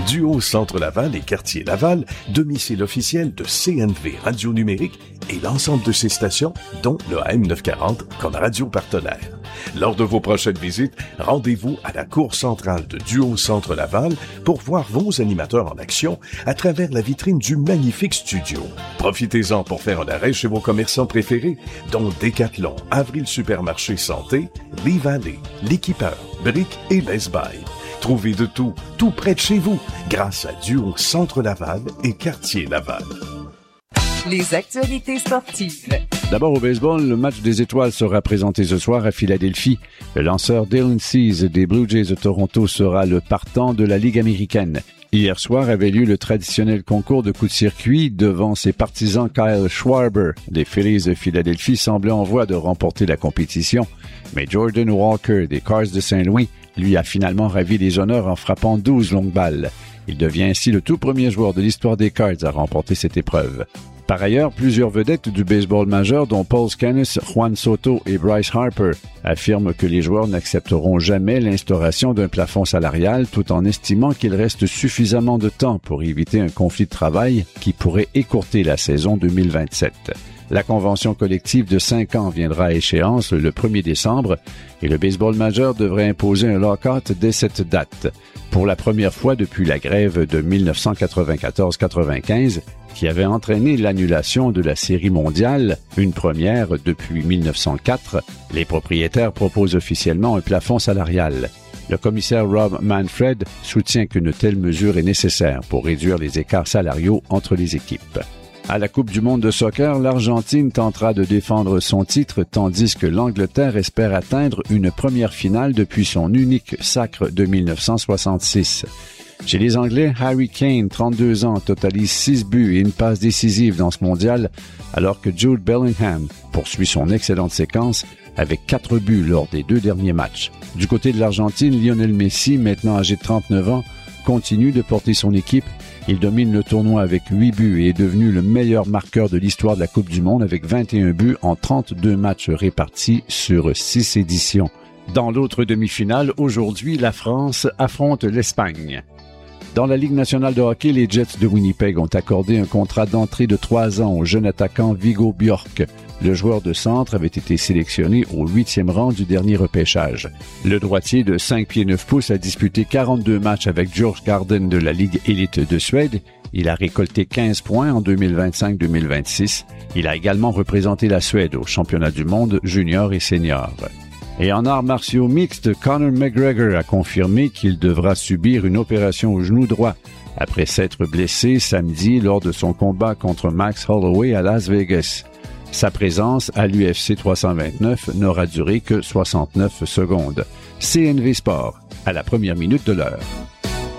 Duo Centre Laval et Quartier Laval, domicile officiel de CNV Radio Numérique et l'ensemble de ses stations, dont le AM 940 comme radio partenaire. Lors de vos prochaines visites, rendez-vous à la cour centrale de Duo Centre Laval pour voir vos animateurs en action à travers la vitrine du magnifique studio. Profitez-en pour faire un arrêt chez vos commerçants préférés, dont Decathlon, Avril Supermarché Santé, Lee Valley, L'Équipeur, Brick et Best Buy. Trouvez de tout, tout près de chez vous, grâce à Duo Centre Laval et Quartier Laval. Les actualités sportives. D'abord au baseball, le match des étoiles sera présenté ce soir à Philadelphie. Le lanceur Dylan Cease des Blue Jays de Toronto sera le partant de la Ligue américaine. Hier soir avait lieu le traditionnel concours de coups de circuit devant ses partisans. Kyle Schwarber des Phillies de Philadelphie semblait en voie de remporter la compétition, mais Jordan Walker des Cards de Saint-Louis lui a finalement ravi les honneurs en frappant 12 longues balles. Il devient ainsi le tout premier joueur de l'histoire des Cards à remporter cette épreuve. Par ailleurs, plusieurs vedettes du baseball majeur, dont Paul Scanis, Juan Soto et Bryce Harper, affirment que les joueurs n'accepteront jamais l'instauration d'un plafond salarial tout en estimant qu'il reste suffisamment de temps pour éviter un conflit de travail qui pourrait écourter la saison 2027. La convention collective de 5 ans viendra à échéance le 1er décembre et le baseball majeur devrait imposer un lockout dès cette date. Pour la première fois depuis la grève de 1994-95, qui avait entraîné l'annulation de la Série mondiale, une première depuis 1904, les propriétaires proposent officiellement un plafond salarial. Le commissaire Rob Manfred soutient qu'une telle mesure est nécessaire pour réduire les écarts salariaux entre les équipes. À la Coupe du monde de soccer, l'Argentine tentera de défendre son titre tandis que l'Angleterre espère atteindre une première finale depuis son unique sacre de 1966. Chez les Anglais, Harry Kane, 32 ans, totalise 6 buts et une passe décisive dans ce mondial, alors que Jude Bellingham poursuit son excellente séquence avec 4 buts lors des 2 derniers matchs. Du côté de l'Argentine, Lionel Messi, maintenant âgé de 39 ans, continue de porter son équipe. Il domine le tournoi avec 8 buts et est devenu le meilleur marqueur de l'histoire de la Coupe du monde avec 21 buts en 32 matchs répartis sur 6 éditions. Dans l'autre demi-finale, aujourd'hui, la France affronte l'Espagne. Dans la Ligue nationale de hockey, les Jets de Winnipeg ont accordé un contrat d'entrée de 3 ans au jeune attaquant Viggo Bjork. Le joueur de centre avait été sélectionné au 8e rang du dernier repêchage. Le droitier de 5 pieds 9 pouces a disputé 42 matchs avec Djurgården de la Ligue élite de Suède. Il a récolté 15 points en 2025-2026. Il a également représenté la Suède au championnat du monde junior et senior. Et en arts martiaux mixtes, Conor McGregor a confirmé qu'il devra subir une opération au genou droit après s'être blessé samedi lors de son combat contre Max Holloway à Las Vegas. Sa présence à l'UFC 329 n'aura duré que 69 secondes. CNV Sport, à la première minute de l'heure.